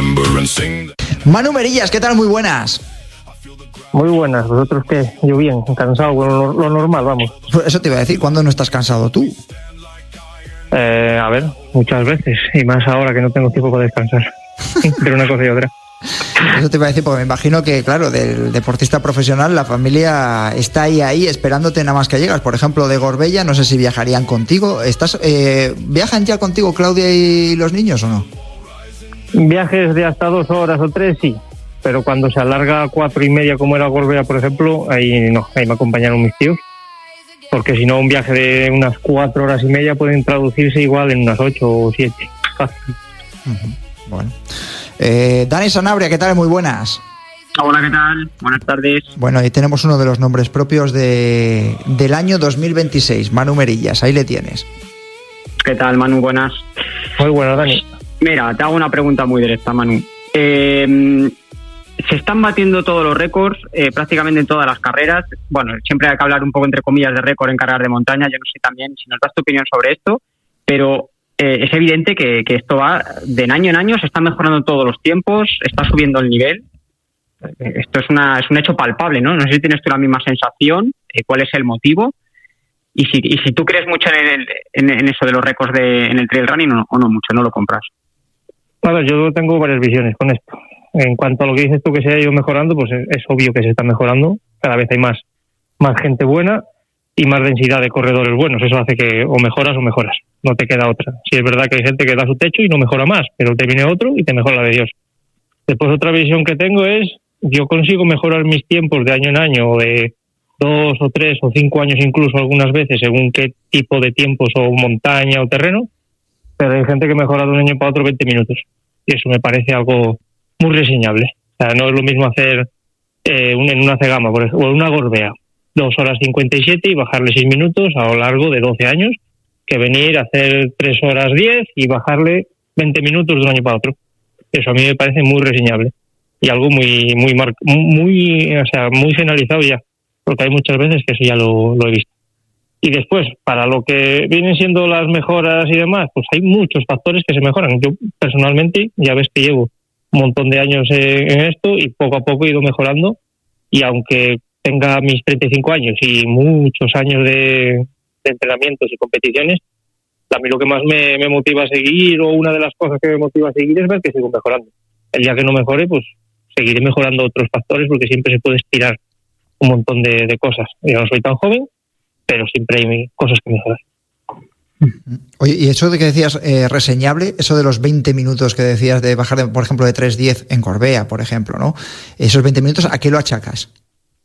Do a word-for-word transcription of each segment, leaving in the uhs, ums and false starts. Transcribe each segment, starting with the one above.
Manu Merillas, ¿qué tal? Muy buenas. Muy buenas, ¿vosotros qué? Yo bien, cansado, lo, lo normal, vamos. Pues eso te iba a decir, ¿cuándo no estás cansado tú? Eh, a ver, muchas veces, y más ahora que no tengo tiempo para descansar, entre una cosa y otra. Eso te iba a decir, porque me imagino que, claro, del deportista profesional, la familia está ahí, ahí, esperándote nada más que llegas. Por ejemplo, de Gorbella, no sé si viajarían contigo. ¿Estás, eh, ¿Viajan ya contigo Claudia y los niños o no? Viajes de hasta dos horas o tres, sí. Pero cuando se alarga a cuatro y media, como era Gorbea, por ejemplo, ahí no, ahí me acompañaron mis tíos. Porque si no, un viaje de unas cuatro horas y media pueden traducirse igual en unas ocho o siete. Fácil. Uh-huh. Bueno. Eh, Dani Sanabria, ¿qué tal? Muy buenas. Hola, ¿qué tal? Buenas tardes. Bueno, ahí tenemos uno de los nombres propios de del año dos mil veintiséis, Manu Merillas, ahí le tienes. ¿Qué tal, Manu? Buenas. Muy buenas, Dani. Mira, te hago una pregunta muy directa, Manu. Eh, se están batiendo todos los récords, eh, prácticamente en todas las carreras. Bueno, siempre hay que hablar un poco, entre comillas, de récord en carreras de montaña. Yo no sé también si nos das tu opinión sobre esto, pero eh, es evidente que, que esto va de año en año, se están mejorando todos los tiempos, está subiendo el nivel. Eh, esto es, una, es un hecho palpable, ¿no? No sé si tienes tú la misma sensación, eh, cuál es el motivo, y si, y si tú crees mucho en, el, en, en eso de los récords de, en el trail running o, o no mucho, no lo compras. A ver, yo tengo varias visiones con esto. En cuanto a lo que dices tú, que se ha ido mejorando, pues es, es obvio que se está mejorando. Cada vez hay más, más gente buena y más densidad de corredores buenos. Eso hace que o mejoras o mejoras. No te queda otra. Sí, es verdad que hay gente que da su techo y no mejora más, pero te viene otro y te mejora la de Dios. Después, otra visión que tengo es, yo consigo mejorar mis tiempos de año en año, o de dos o tres o cinco años incluso algunas veces, según qué tipo de tiempos o montaña o terreno, pero hay gente que mejora de un año para otro veinte minutos. Y eso me parece algo muy reseñable. O sea, no es lo mismo hacer eh, un, en una cegama, por ejemplo, o en una Gorbea, dos horas cincuenta y siete y bajarle seis minutos a lo largo de doce años, que venir a hacer tres horas diez y bajarle veinte minutos de un año para otro. Eso a mí me parece muy reseñable y algo muy muy mar- muy, o sea, muy finalizado ya, porque hay muchas veces que eso ya lo, lo he visto. Y después, para lo que vienen siendo las mejoras y demás, pues hay muchos factores que se mejoran. Yo personalmente, ya ves que llevo un montón de años en esto y poco a poco he ido mejorando, y aunque tenga mis treinta y cinco años y muchos años de, de entrenamientos y competiciones, a mí lo que más me, me motiva a seguir, o una de las cosas que me motiva a seguir, es ver que sigo mejorando. El día que no mejore, pues seguiré mejorando otros factores, porque siempre se puede estirar un montón de, de cosas. Yo no soy tan joven, pero siempre hay cosas que mejorar. Oye, y eso de que decías eh, reseñable, eso de los veinte minutos que decías de bajar, de, por ejemplo, de tres diez en Gorbea, por ejemplo, ¿no? Esos veinte minutos, ¿a qué lo achacas?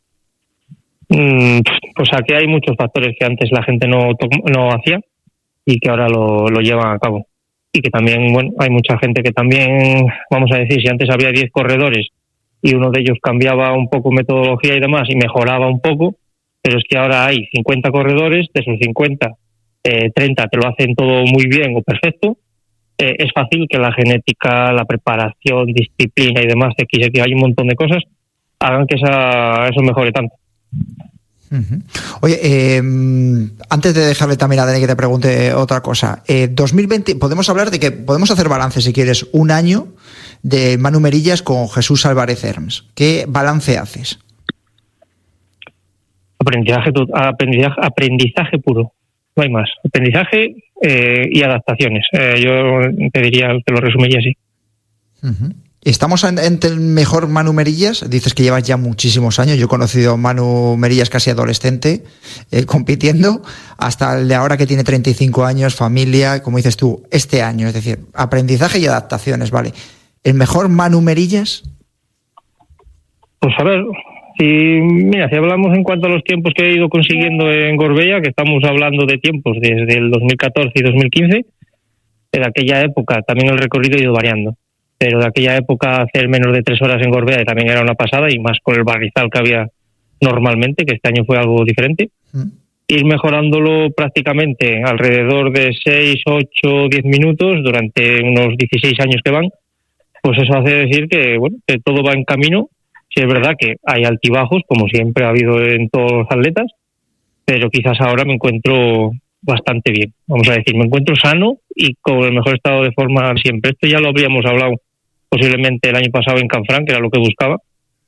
Mm, pues aquí hay muchos factores que antes la gente no, no hacía y que ahora lo, lo llevan a cabo. Y que también, bueno, hay mucha gente que también, vamos a decir, si antes había diez corredores y uno de ellos cambiaba un poco metodología y demás y mejoraba un poco, pero es que ahora hay cincuenta corredores, de esos cincuenta, eh, treinta te lo hacen todo muy bien o perfecto. Eh, es fácil que la genética, la preparación, disciplina y demás, de que hay un montón de cosas, hagan que esa, eso mejore tanto. Uh-huh. Oye, eh, antes de dejarle también a Dani que te pregunte otra cosa, eh, dos mil veinte, podemos hablar de que podemos hacer balance, si quieres, un año de Manu Merillas con Jesús Álvarez Herms. ¿Qué balance haces? Aprendizaje, aprendizaje, aprendizaje puro, no hay más. Aprendizaje eh, y adaptaciones. Eh, yo te diría, te lo resumiría así. Uh-huh. ¿Estamos entre el mejor Manu Merillas? Dices que llevas ya muchísimos años. Yo he conocido a Manu Merillas casi adolescente, eh, compitiendo, hasta el de ahora que tiene treinta y cinco años, familia, como dices tú, este año. Es decir, aprendizaje y adaptaciones, ¿vale? ¿El mejor Manu Merillas? Pues a ver, si, mira, si hablamos en cuanto a los tiempos que he ido consiguiendo en Gorbea, que estamos hablando de tiempos desde el dos mil catorce y dos mil quince, en aquella época también el recorrido ha ido variando. Pero de aquella época hacer menos de tres horas en Gorbea también era una pasada, y más con el barrizal que había normalmente, que este año fue algo diferente. Mm. Ir mejorándolo prácticamente alrededor de seis, ocho, diez minutos durante unos dieciséis años que van, pues eso hace decir que, bueno, que todo va en camino. Sí, es verdad que hay altibajos, como siempre ha habido en todos los atletas, pero quizás ahora me encuentro bastante bien. Vamos a decir, me encuentro sano y con el mejor estado de forma siempre. Esto ya lo habríamos hablado posiblemente el año pasado en Canfranc, que era lo que buscaba.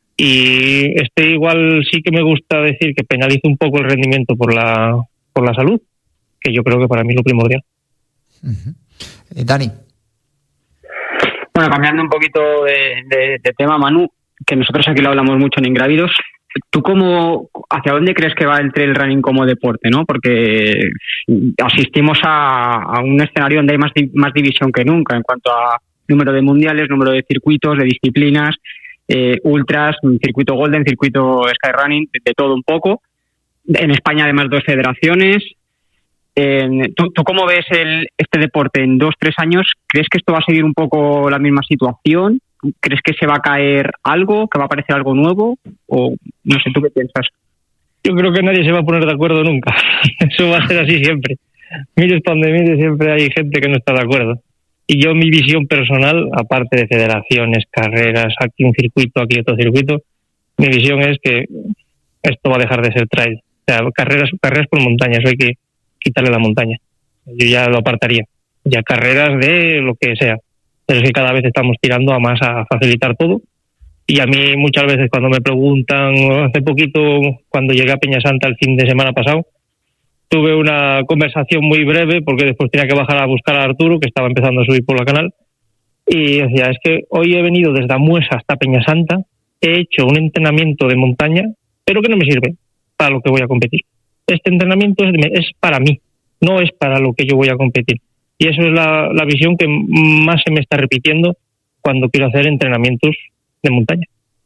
Y este igual sí que me gusta decir que penaliza un poco el rendimiento por la por la salud, que yo creo que para mí es lo primordial. Uh-huh. Eh, Dani. Bueno, cambiando un poquito de, de, de tema, Manu, que nosotros aquí lo hablamos mucho en Ingrávidos, ¿tú cómo, hacia dónde crees que va el trail running como deporte, no? Porque asistimos a, a un escenario donde hay más, más división que nunca en cuanto a número de mundiales, número de circuitos, de disciplinas, eh, ultras, circuito golden, circuito skyrunning, de, de todo un poco. En España además dos federaciones. Eh, ¿tú, ¿Tú cómo ves el, este deporte en dos, tres años? ¿Crees que esto va a seguir un poco la misma situación? ¿Crees que se va a caer algo, que va a aparecer algo nuevo? O no sé, ¿tú qué piensas? Yo creo que nadie se va a poner de acuerdo nunca. Eso va a ser así siempre. Mires para donde mires, siempre hay gente que no está de acuerdo. Y yo, mi visión personal, aparte de federaciones, carreras, aquí un circuito, aquí otro circuito, mi visión es que esto va a dejar de ser trail. O sea, carreras, carreras por montaña, eso hay que quitarle la montaña. Yo ya lo apartaría. Ya carreras de lo que sea. Pero es que cada vez estamos tirando a más a facilitar todo. Y a mí muchas veces cuando me preguntan, hace poquito, cuando llegué a Peñasanta el fin de semana pasado, tuve una conversación muy breve porque después tenía que bajar a buscar a Arturo, que estaba empezando a subir por la canal, y decía, es que hoy he venido desde Amuesa hasta Peñasanta, he hecho un entrenamiento de montaña, pero que no me sirve para lo que voy a competir. Este entrenamiento es, es para mí, no es para lo que yo voy a competir. Y eso es la, la visión que más se me está repitiendo cuando quiero hacer entrenamientos de montaña.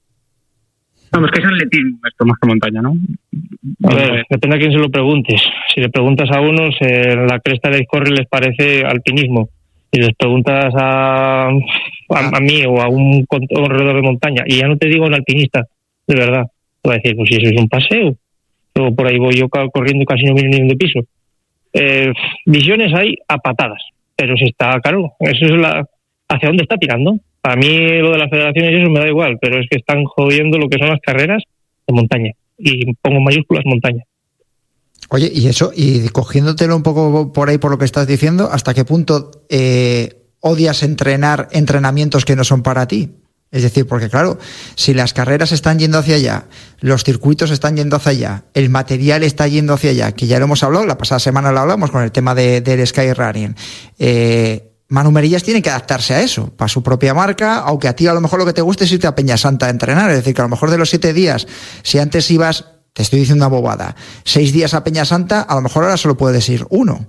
Vamos, que es atletismo esto más que montaña, ¿no? A ver, depende a quién se lo preguntes. Si le preguntas a unos, eh, la cresta de Corre les parece alpinismo. Si les preguntas a, a, a mí o a un corredor de montaña, y ya no te digo un alpinista, de verdad, te va a decir, pues si eso es un paseo. Luego por ahí voy yo corriendo casi no viene ni de piso. Eh, visiones hay a patadas, pero si está, claro, eso es la hacia dónde está tirando. A mí lo de las federaciones y eso me da igual, pero es que están jodiendo lo que son las carreras de montaña. Y pongo mayúsculas montaña. Oye, y eso, y cogiéndotelo un poco por ahí por lo que estás diciendo, ¿hasta qué punto eh, odias entrenar entrenamientos que no son para ti? Es decir, porque claro, si las carreras están yendo hacia allá, los circuitos están yendo hacia allá, el material está yendo hacia allá, que ya lo hemos hablado, la pasada semana lo hablamos con el tema de, del skyrunning, eh, Manu Merillas tiene que adaptarse a eso, para su propia marca, aunque a ti a lo mejor lo que te guste es irte a Peñasanta a entrenar, es decir, que a lo mejor de los siete días, si antes ibas, te estoy diciendo una bobada, seis días a Peñasanta, a lo mejor ahora solo puedes ir uno.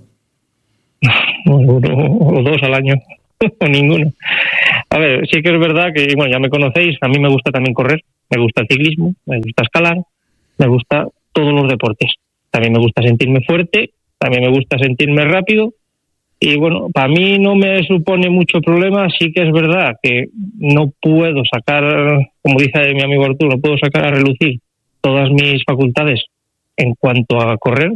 O dos al año, o ninguno. A ver, sí que es verdad que, bueno, ya me conocéis, a mí me gusta también correr, me gusta el ciclismo, me gusta escalar, me gusta todos los deportes. También me gusta sentirme fuerte, también me gusta sentirme rápido. Y bueno, para mí no me supone mucho problema. Sí que es verdad que no puedo sacar, como dice mi amigo Arturo, no puedo sacar a relucir todas mis facultades en cuanto a correr,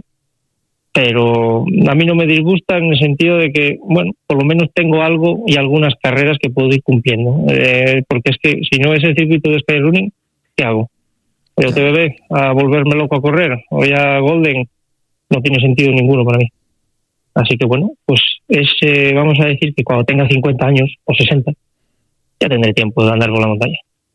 pero a mí no me disgusta en el sentido de que, bueno, por lo menos tengo algo y algunas carreras que puedo ir cumpliendo, eh, porque es que si no es el circuito de skyrunning, ¿qué hago? ¿Voy a U T B B a volverme loco a correr? ¿Voy a Golden? No tiene sentido ninguno para mí. Así que bueno, pues es, eh, vamos a decir que cuando tenga cincuenta años o sesenta, ya tendré tiempo de andar por la montaña.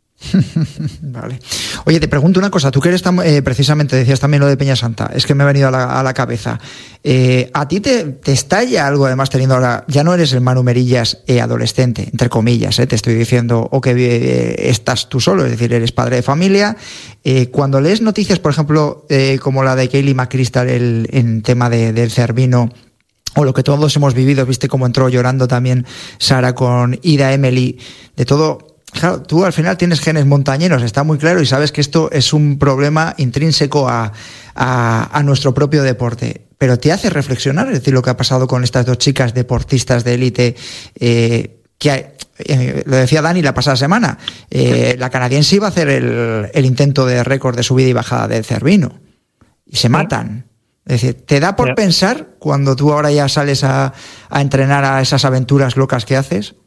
Vale. Oye, te pregunto una cosa, tú que eres tan, eh, precisamente decías también lo de Peñasanta, es que me ha venido a la, a la cabeza. Eh, ¿A ti te, te estalla algo, además teniendo ahora, ya no eres el Manu Merillas eh, adolescente, entre comillas, eh, te estoy diciendo, o que eh, estás tú solo, es decir, eres padre de familia, eh, cuando lees noticias, por ejemplo, eh, como la de Kaylee McChrystal el, en tema de, del Cervino, o lo que todos hemos vivido, viste cómo entró llorando también Sara con Ida Emily, de todo. Claro, tú al final tienes genes montañeros, está muy claro, y sabes que esto es un problema intrínseco a, a, a nuestro propio deporte. Pero te hace reflexionar, es decir, lo que ha pasado con estas dos chicas deportistas de élite, eh, que eh, lo decía Dani la pasada semana, eh, la canadiense iba a hacer el, el intento de récord de subida y bajada del Cervino, y se matan. Es decir, ¿te da por yeah. pensar cuando tú ahora ya sales a, a entrenar a esas aventuras locas que haces?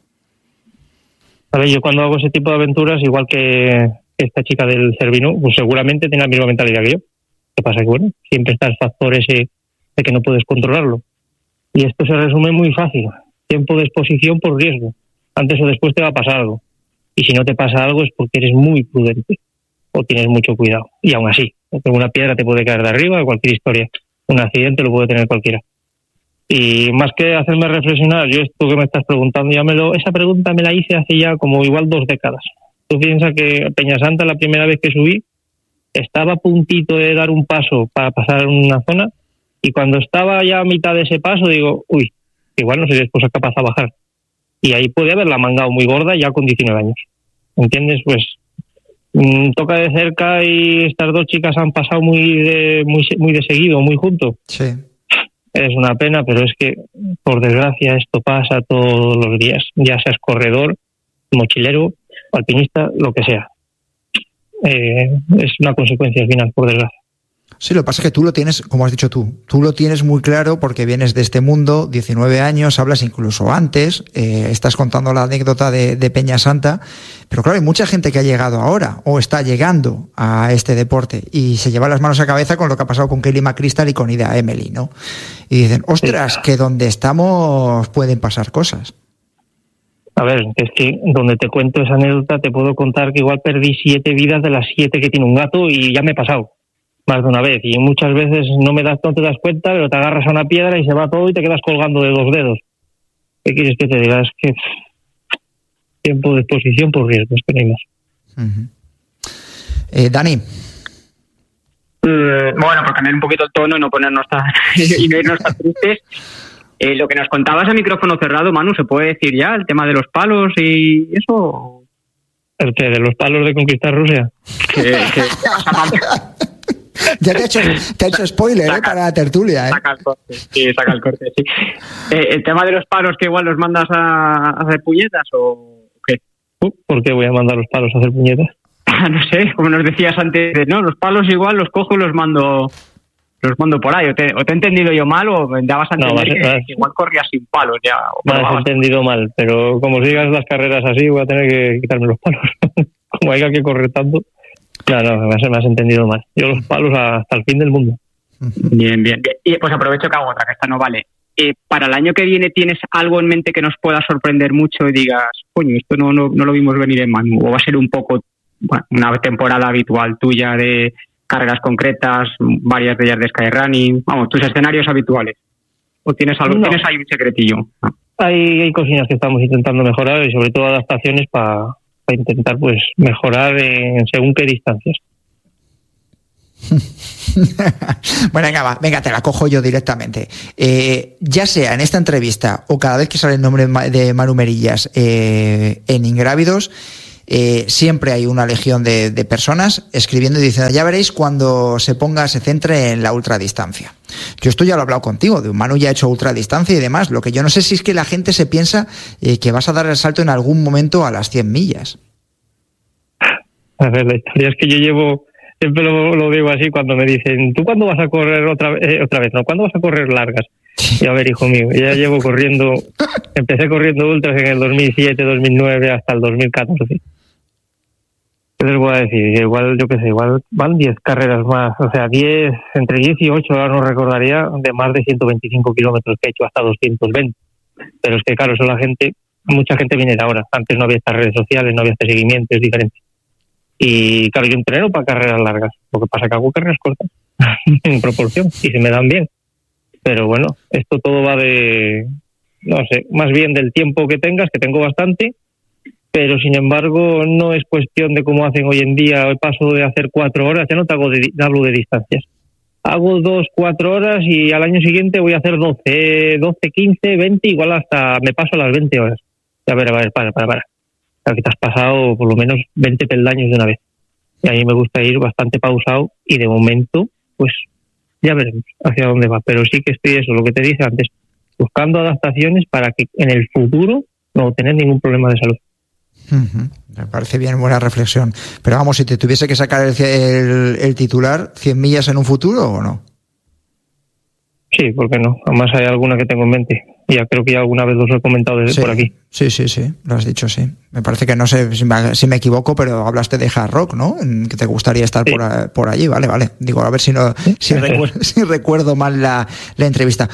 A ver, yo cuando hago ese tipo de aventuras, igual que esta chica del Cervino, pues seguramente tiene la misma mentalidad que yo. Lo que pasa es que, bueno, siempre está el factor ese de que no puedes controlarlo. Y esto se resume muy fácil. Tiempo de exposición por riesgo. Antes o después te va a pasar algo. Y si no te pasa algo es porque eres muy prudente o tienes mucho cuidado. Y aún así, una piedra te puede caer de arriba, cualquier historia. Un accidente lo puede tener cualquiera. Y más que hacerme reflexionar, yo esto que me estás preguntando, ya me lo, esa pregunta me la hice hace ya como igual dos décadas. Tú piensas que Peñasanta, la primera vez que subí, estaba a puntito de dar un paso para pasar una zona, y cuando estaba ya a mitad de ese paso digo, uy, igual no soy después capaz de bajar. Y ahí podía haberla mangado muy gorda ya con diecinueve años. ¿Entiendes? Pues mmm, toca de cerca y estas dos chicas han pasado muy de, muy, muy de seguido, muy juntos. Sí. Es una pena, pero es que, por desgracia, esto pasa todos los días. Ya seas corredor, mochilero, alpinista, lo que sea. Eh, es una consecuencia al final, por desgracia. Sí, lo que pasa es que tú lo tienes, como has dicho tú, tú lo tienes muy claro porque vienes de este mundo, diecinueve años, hablas incluso antes, eh, estás contando la anécdota de, de Peñasanta, pero claro, hay mucha gente que ha llegado ahora o está llegando a este deporte y se lleva las manos a cabeza con lo que ha pasado con Kelly McChrystal y con Ida Emily, ¿no? Y dicen, ostras, sí, que donde estamos pueden pasar cosas. A ver, es que donde te cuento esa anécdota te puedo contar que igual perdí siete vidas de las siete que tiene un gato y ya me he pasado más de una vez, y muchas veces no me das, no te das cuenta, pero te agarras a una piedra y se va todo y te quedas colgando de dos dedos. ¿Qué quieres que te diga? Es que tiempo de exposición por riesgos tenemos. Uh-huh. eh, Dani. Mm, bueno, por cambiar un poquito el tono y no ponernos tan y no irnos tan tristes, eh, lo que nos contabas a micrófono cerrado, Manu, ¿se puede decir ya el tema de los palos y eso? ¿El qué? ¿De los palos de conquistar Rusia? Que, que, Ya te he hecho, te he hecho spoiler, saca, eh, para la tertulia. ¿eh? Saca el corte, sí, saca el corte, sí. Eh, ¿El tema de los palos que igual los mandas a, a hacer puñetas o qué? ¿Por qué voy a mandar los palos a hacer puñetas? No sé, como nos decías antes, no, los palos igual los cojo y los mando los mando por ahí. O te, o te he entendido yo mal o me dabas a entender no, que, que igual corrías sin palos ya. Me has entendido mal, pero como sigas las carreras así voy a tener que quitarme los palos. Como haya que correr tanto. Claro, no, me has, me has entendido mal. Yo los palos hasta el fin del mundo. Bien, bien. Y pues aprovecho que hago otra, que esta no vale. Eh, para el año que viene, ¿tienes algo en mente que nos pueda sorprender mucho y digas, coño, esto no, no, no lo vimos venir en Manu? ¿O va a ser un poco, bueno, una temporada habitual tuya de cargas concretas, varias de ellas de skyrunning? Vamos, tus escenarios habituales. ¿O tienes algo, no. tienes ahí un secretillo? ¿No? Hay, hay cosillas que estamos intentando mejorar y sobre todo adaptaciones para... Pa para intentar pues mejorar en según qué distancias. Bueno, venga, va, venga, te la cojo yo directamente. Eh, ya sea en esta entrevista o cada vez que sale el nombre de Manu Merillas eh, en Ingrávidos, eh, siempre hay una legión de, de personas escribiendo y diciendo, ya veréis cuando se ponga, se centre en la ultradistancia. Yo esto ya lo he hablado contigo, de Manu ya ha hecho ultradistancia y demás. Lo que yo no sé si es que la gente se piensa eh, que vas a dar el salto en algún momento a las cien millas. A ver, la historia es que yo llevo, siempre lo, lo digo así cuando me dicen, ¿tú cuándo vas a correr otra, eh, otra vez? No, ¿cuándo vas a correr largas? Y a ver, hijo mío, ya llevo corriendo, empecé corriendo ultras en el dos mil siete, dos mil nueve hasta el dos mil catorce. ¿Qué les voy a decir? Igual, yo qué sé, igual van diez carreras más, o sea, diez, entre diez y ocho, ahora no recordaría, de más de ciento veinticinco kilómetros que he hecho hasta doscientos veinte. Pero es que, claro, eso la gente, mucha gente viene de ahora. Antes no había estas redes sociales, no había este seguimiento, es diferente. Y, claro, yo entreno para carreras largas. Lo que pasa es que hago carreras cortas, en proporción, y se me dan bien. Pero bueno, esto todo va de, no sé, más bien del tiempo que tengas, que tengo bastante. Pero sin embargo no es cuestión de cómo hacen hoy en día, el paso de hacer cuatro horas, ya no te hago de, hablo de distancias, hago dos, cuatro horas y al año siguiente voy a hacer doce, doce, quince, veinte, igual hasta me paso a las veinte horas. A ver, a ver, para, para, para. O sea, que te has pasado por lo menos veinte peldaños de una vez. Y a mí me gusta ir bastante pausado y de momento, pues ya veremos hacia dónde va. Pero sí que estoy eso, lo que te dije antes, buscando adaptaciones para que en el futuro no tener ningún problema de salud. Uh-huh. Me parece bien, buena reflexión. Pero vamos, si te tuviese que sacar el, el, el titular, ¿cien millas en un futuro o no? Sí, ¿por qué no? Además hay alguna que tengo en mente. Ya creo que ya alguna vez los he comentado desde sí, por aquí. Sí, sí, sí, lo has dicho, sí. Me parece que no sé si me, si me equivoco, pero hablaste de hard rock, ¿no? Que te gustaría estar sí. por, por allí, vale, vale. Digo, a ver si no si, recuerdo, si recuerdo mal la, la entrevista.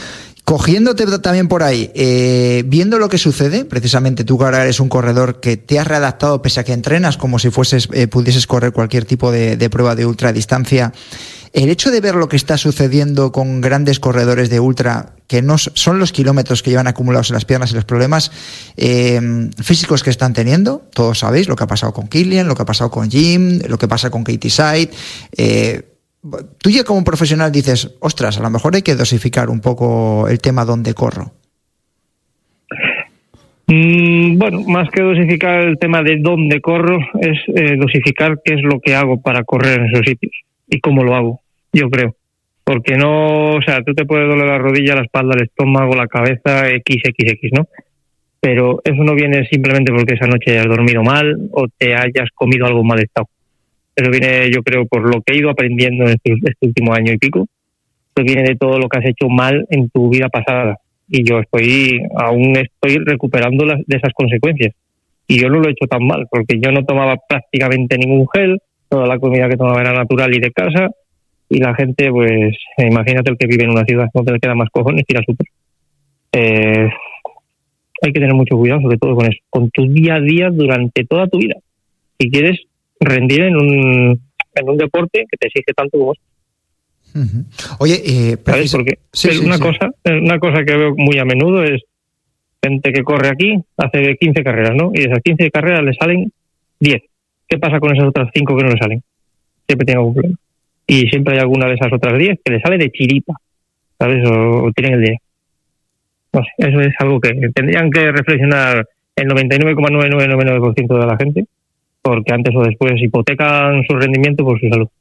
Cogiéndote también por ahí, eh, viendo lo que sucede, precisamente tú que ahora eres un corredor que te has readaptado pese a que entrenas como si fueses eh, pudieses correr cualquier tipo de, de prueba de ultradistancia, el hecho de ver lo que está sucediendo con grandes corredores de ultra, que no son los kilómetros que llevan acumulados en las piernas y los problemas eh, físicos que están teniendo, todos sabéis lo que ha pasado con Kilian, lo que ha pasado con Jim, lo que pasa con Katie Side, eh, tú ya como profesional dices, ostras, a lo mejor hay que dosificar un poco el tema donde corro. Mm, bueno, más que dosificar el tema de dónde corro, es eh, dosificar qué es lo que hago para correr en esos sitios y cómo lo hago, yo creo. Porque no, o sea, tú te puedes doler la rodilla, la espalda, el estómago, la cabeza, equis equis equis, ¿no? Pero eso no viene simplemente porque esa noche hayas dormido mal o te hayas comido algo mal estado. Eso viene, yo creo, por lo que he ido aprendiendo en este, este último año y pico. Eso viene de todo lo que has hecho mal en tu vida pasada. Y yo estoy, aún estoy recuperando las, de esas consecuencias. Y yo no lo he hecho tan mal, porque yo no tomaba prácticamente ningún gel, toda la comida que tomaba era natural y de casa, y la gente, pues, imagínate el que vive en una ciudad, no te queda más cojones, tira súper. Eh, hay que tener mucho cuidado, sobre todo con eso, con tu día a día durante toda tu vida. Si quieres rendir en un en un deporte que te exige tanto como esto. Uh-huh. Oye, eh, ¿sabes? Porque sí, sí, una sí. cosa una cosa que veo muy a menudo es gente que corre aquí, hace quince carreras, ¿no? Y de esas quince carreras le salen diez. ¿Qué pasa con esas otras cinco que no le salen? Siempre tiene algún problema. Y siempre hay alguna de esas otras diez que le sale de chiripa, ¿sabes? O, o tienen el día. No sé, eso es algo que tendrían que reflexionar el noventa y nueve coma novecientos noventa y nueve por ciento de la gente, porque antes o después hipotecan su rendimiento por su salud.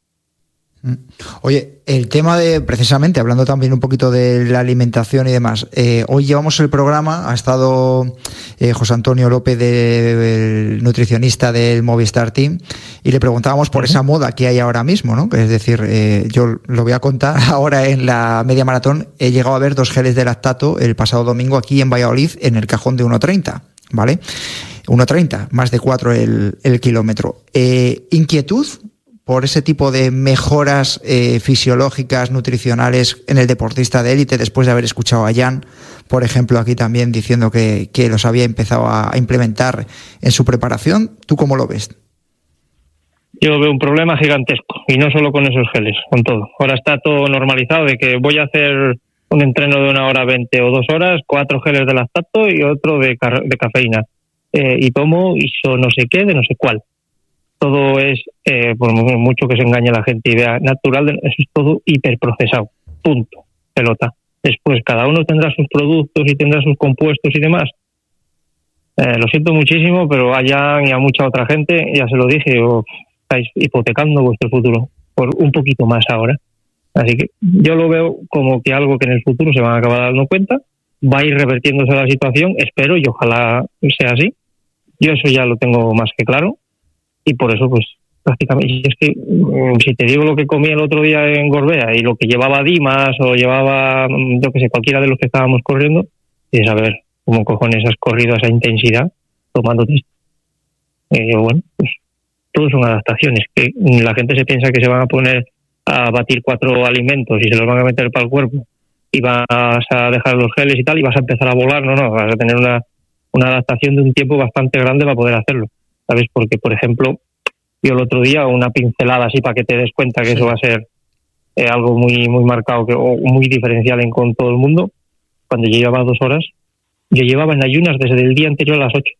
Oye, el tema de, precisamente, hablando también un poquito de la alimentación y demás, eh, hoy llevamos el programa, ha estado eh, José Antonio López, de, el nutricionista del Movistar Team, y le preguntábamos por uh-huh. esa moda que hay ahora mismo, ¿no? Es decir, eh, yo lo voy a contar ahora en la media maratón, he llegado a ver dos geles de lactato el pasado domingo aquí en Valladolid en el cajón de uno treinta, ¿vale? uno treinta, más de cuatro el, el kilómetro. Eh, ¿Inquietud por ese tipo de mejoras eh, fisiológicas, nutricionales en el deportista de élite, después de haber escuchado a Jan, por ejemplo, aquí también diciendo que, que los había empezado a implementar en su preparación? ¿Tú cómo lo ves? Yo veo un problema gigantesco, y no solo con esos geles, con todo. Ahora está todo normalizado de que voy a hacer un entreno de una hora veinte o dos horas, cuatro geles de lactato y otro de, car- de cafeína. Eh, y tomo iso no sé qué de no sé cuál. Todo es, eh, por mucho que se engañe la gente y vea natural, eso es todo hiperprocesado. Punto. Pelota. Después cada uno tendrá sus productos y tendrá sus compuestos y demás. Eh, lo siento muchísimo, pero a Jan y a mucha otra gente, ya se lo dije, os estáis hipotecando vuestro futuro por un poquito más ahora. Así que yo lo veo como que algo que en el futuro se van a acabar dando cuenta, va a ir revertiéndose la situación, espero, y ojalá sea así. Yo eso ya lo tengo más que claro, y por eso pues prácticamente, es que si te digo lo que comí el otro día en Gorbea y lo que llevaba Dimas o llevaba, yo que sé, cualquiera de los que estábamos corriendo, es a ver cómo cojones has corrido a esa intensidad tomándote esto. Y yo, bueno, pues todo son adaptaciones, que la gente se piensa que se van a poner a batir cuatro alimentos y se los van a meter para el cuerpo y vas a dejar los geles y tal y vas a empezar a volar. No, no, vas a tener una, una adaptación de un tiempo bastante grande para poder hacerlo, ¿sabes? Porque, por ejemplo, yo el otro día, una pincelada así para que te des cuenta que sí. Eso va a ser eh, algo muy muy marcado que, o muy diferencial en con todo el mundo. Cuando yo llevaba dos horas, yo llevaba en ayunas desde el día anterior a las ocho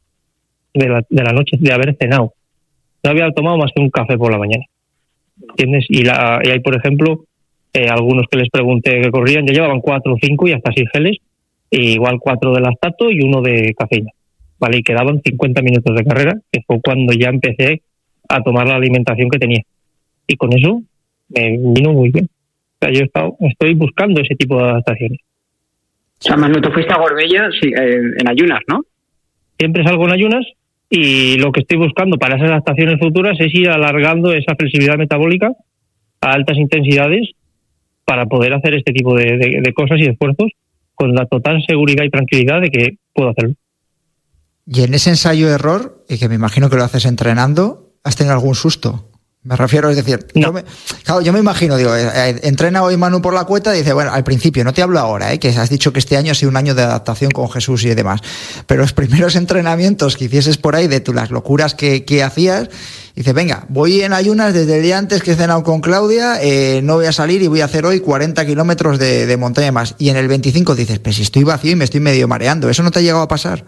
de la, de la noche, de haber cenado. No había tomado más que un café por la mañana, ¿entiendes? Y, la, y hay, por ejemplo, eh, algunos que les pregunté que corrían, ya llevaban cuatro o cinco y hasta seis geles, e igual cuatro de lactato y uno de cafeína, ¿vale? Y quedaban cincuenta minutos de carrera, que fue cuando ya empecé a tomar la alimentación que tenía. Y con eso me vino muy bien. O sea, yo he estado, estoy buscando ese tipo de adaptaciones. O sea, Manu, tú fuiste a Gorbella sí, eh, en ayunas, ¿no? Siempre salgo en ayunas y lo que estoy buscando para esas adaptaciones futuras es ir alargando esa flexibilidad metabólica a altas intensidades para poder hacer este tipo de, de, de cosas y esfuerzos con la total seguridad y tranquilidad de que puedo hacerlo. Y en ese ensayo-error, y que me imagino que lo haces entrenando, ¿has tenido algún susto? Me refiero, es decir, no. yo, me, claro, yo me imagino, digo, eh, entrena hoy Manu por la cuenta y dice, bueno, al principio, no te hablo ahora, eh, que has dicho que este año ha sido un año de adaptación con Jesús y demás, pero los primeros entrenamientos que hicieses por ahí de tu, las locuras que, que hacías, dice, venga, voy en ayunas desde el día antes que he cenado con Claudia, eh, no voy a salir y voy a hacer hoy cuarenta kilómetros de, de montaña más. Y en el veinticinco dices, pues si estoy vacío y me estoy medio mareando, ¿eso no te ha llegado a pasar?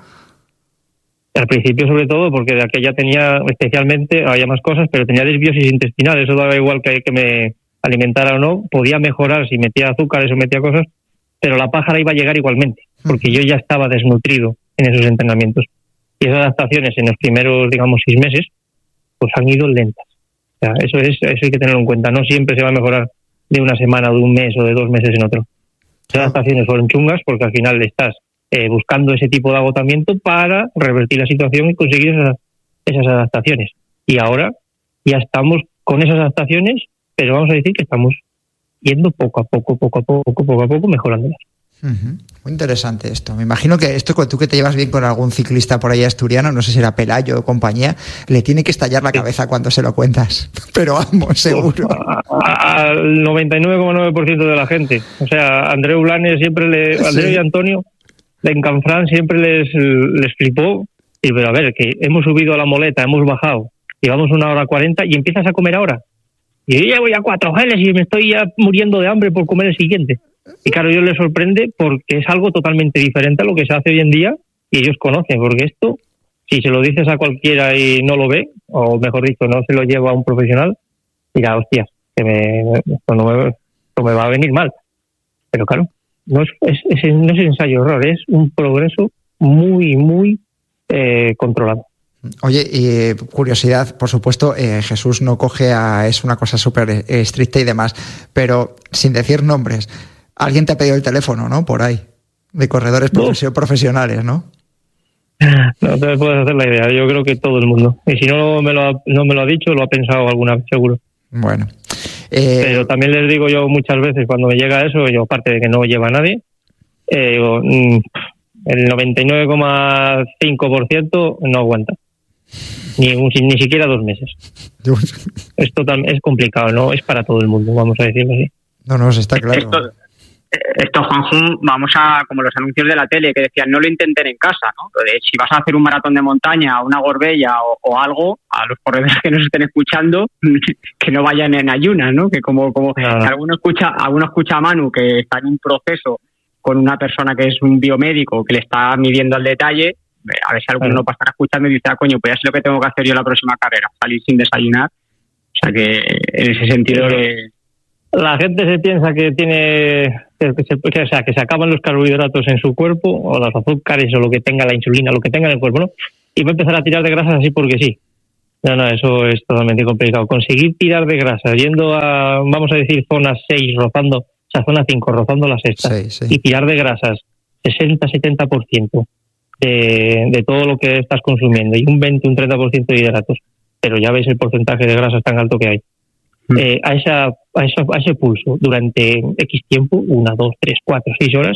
Al principio, sobre todo, porque de aquella tenía, especialmente, había más cosas, pero tenía desbiosis intestinal, eso daba igual que, que me alimentara o no, podía mejorar si metía azúcares o metía cosas, pero la pájara iba a llegar igualmente, porque yo ya estaba desnutrido en esos entrenamientos. Y esas adaptaciones en los primeros, digamos, seis meses, pues han ido lentas. O sea, eso es, eso hay que tenerlo en cuenta. No siempre se va a mejorar de una semana, o de un mes o de dos meses en otro. Esas adaptaciones fueron chungas porque al final estás Eh, buscando ese tipo de agotamiento para revertir la situación y conseguir esas, esas adaptaciones. Y ahora ya estamos con esas adaptaciones, pero vamos a decir que estamos yendo poco a poco, poco a poco, poco a poco, mejorándolas. Uh-huh. Muy interesante esto. Me imagino que esto, tú que te llevas bien con algún ciclista por ahí asturiano, no sé si era Pelayo o compañía, le tiene que estallar la cabeza cuando se lo cuentas. Pero vamos, seguro. Al noventa y nueve coma nueve por ciento de la gente. O sea, Andreu Blanes siempre le... Sí. Andreu y Antonio... En Canfrán siempre les, les flipó, y pero a ver, que hemos subido a la moleta, hemos bajado, llevamos una hora cuarenta y empiezas a comer ahora. Y yo llevo ya cuatro geles y me estoy ya muriendo de hambre por comer el siguiente. Y claro, a ellos les sorprende porque es algo totalmente diferente a lo que se hace hoy en día y ellos conocen, porque esto, si se lo dices a cualquiera y no lo ve, o mejor dicho, no se lo lleva a un profesional, dirá, hostias, que me, esto, no me, esto me va a venir mal. Pero claro, No es, es, es, no es ensayo-error, es un progreso muy, muy eh, controlado. Oye, y curiosidad, por supuesto, eh, Jesús no coge a... es una cosa súper estricta y demás, pero sin decir nombres, alguien te ha pedido el teléfono, ¿no? Por ahí, de corredores no. profes- profesionales, ¿no? No te puedes hacer la idea, yo creo que todo el mundo. Y si no me lo ha, no me lo ha dicho, lo ha pensado alguna vez, seguro. Bueno. Eh, Pero también les digo yo muchas veces cuando me llega eso, yo aparte de que no lleva a nadie, eh, digo, mm, el noventa y nueve coma cinco por ciento no aguanta. Ni, ni siquiera dos meses. Es, total, es complicado, no es para todo el mundo, vamos a decirlo así. No, no, está claro. Esto, esto Juanjo, vamos a, como los anuncios de la tele que decían, no lo intenten en casa, ¿no? De, si vas a hacer un maratón de montaña, una Gorbella o, o algo, a los corredores que nos estén escuchando, que no vayan en ayunas, ¿no? Que como, como que alguno escucha, alguno escucha a Manu que está en un proceso con una persona que es un biomédico que le está midiendo al detalle, a ver si alguno no pasará escuchando y dice, ah, coño, pues ya sé lo que tengo que hacer yo la próxima carrera, salir sin desayunar. O sea que en ese sentido que... La gente se piensa que tiene, que se, que, o sea, que se acaban los carbohidratos en su cuerpo, o los azúcares, o lo que tenga, la insulina, lo que tenga en el cuerpo, ¿no? Y va a empezar a tirar de grasas así porque sí. No, no, eso es totalmente complicado. Conseguir tirar de grasas, yendo a, vamos a decir, zona seis, rozando, o sea, zona cinco, rozando la sexta, sí, sí. Y tirar de grasas sesenta a setenta por ciento de, de todo lo que estás consumiendo, y un veinte, un treinta por ciento de hidratos. Pero ya ves el porcentaje de grasas tan alto que hay. Eh, a, esa, a, esa, a ese pulso durante X tiempo, una, dos, tres, cuatro, seis horas,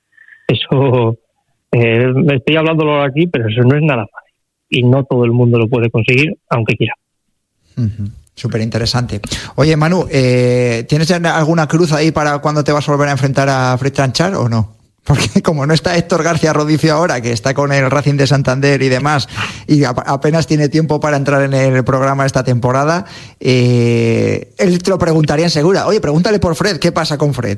eso, eh, estoy hablándolo aquí, pero eso no es nada fácil y no todo el mundo lo puede conseguir, aunque quiera. Uh-huh. Súper interesante. Oye, Manu, eh, ¿tienes alguna cruz ahí para cuando te vas a volver a enfrentar a Fred Tranchard o no? Porque como no está Héctor García Rodicio ahora, que está con el Racing de Santander y demás, y apenas tiene tiempo para entrar en el programa esta temporada, eh, él te lo preguntaría segura. Oye, pregúntale por Fred, ¿qué pasa con Fred?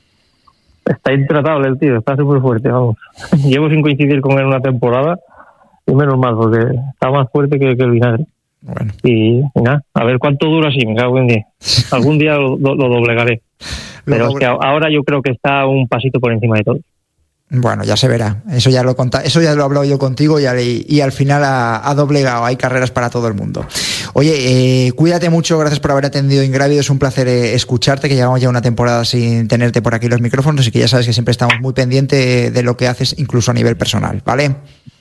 Está intratable el tío, está súper fuerte, vamos. Llevo sin coincidir con él una temporada, y menos mal, porque está más fuerte que, que el vinagre. Bueno. Y, y nada, a ver cuánto dura así, me cago en día. Algún día lo, lo, lo doblegaré. Pero es que ahora yo creo que está un pasito por encima de todo. Bueno, ya se verá. Eso ya lo conta, eso ya lo he hablado yo contigo y al, y al final ha, ha doblegado. Hay carreras para todo el mundo. Oye, eh, cuídate mucho. Gracias por haber atendido Ingrávido. Es un placer eh, escucharte, que llevamos ya una temporada sin tenerte por aquí los micrófonos, y que ya sabes que siempre estamos muy pendientes de lo que haces, incluso a nivel personal, ¿vale?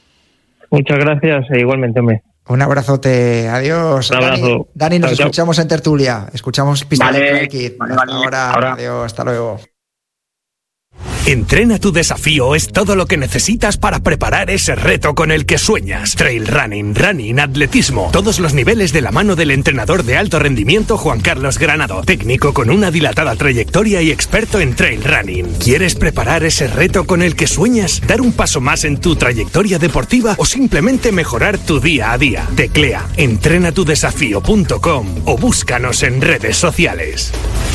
Muchas gracias e igualmente, hombre. Un abrazote, adiós. Un abrazo. Dani, Dani nos chao, escuchamos chao. En tertulia. Escuchamos Pista vale, de Trail Kid. vale, Hasta vale. ahora. ahora. Adiós, hasta luego. Entrena tu desafío es todo lo que necesitas para preparar ese reto con el que sueñas. Trail running, running, atletismo, todos los niveles de la mano del entrenador de alto rendimiento Juan Carlos Granado, técnico con una dilatada trayectoria y experto en trail running. ¿Quieres preparar ese reto con el que sueñas? ¿Dar un paso más en tu trayectoria deportiva o simplemente mejorar tu día a día? Teclea entrena tu desafío punto com o búscanos en redes sociales.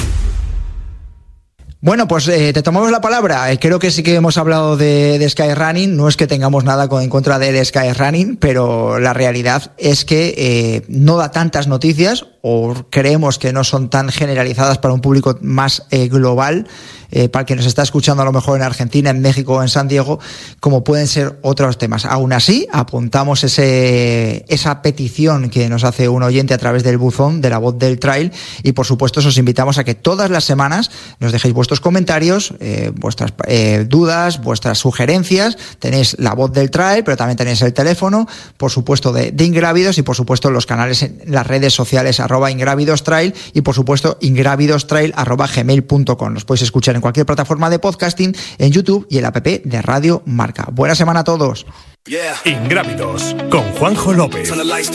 Bueno, pues eh, te tomamos la palabra. Eh, creo que sí que hemos hablado de, de Skyrunning. No es que tengamos nada con, en contra de Skyrunning, pero la realidad es que eh, no da tantas noticias, o creemos que no son tan generalizadas para un público más eh, global, eh, para quien nos está escuchando a lo mejor en Argentina, en México o en San Diego, como pueden ser otros temas. Aún así, apuntamos ese esa petición que nos hace un oyente a través del buzón de la voz del trail, y por supuesto os invitamos a que todas las semanas nos dejéis vuestros comentarios, eh, vuestras eh, dudas, vuestras sugerencias. Tenéis la voz del trail, pero también tenéis el teléfono, por supuesto, de, de Ingrávidos, y por supuesto los canales en las redes sociales, arroba Ingrávidos Trail, y por supuesto ingrávidostrail arroba gmail punto com. Nos podéis escuchar en cualquier plataforma de podcasting, en YouTube y en la app de Radio Marca. Buena semana a todos. Ingrávidos con Juanjo López.